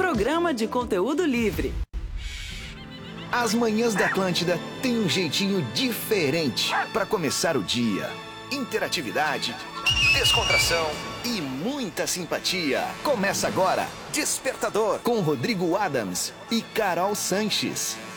programa de conteúdo livre. As manhãs da Atlântida têm um jeitinho diferente para começar o dia. Interatividade, descontração e muita simpatia. Começa agora, Despertador, com Rodrigo Adams e Carol Sanches.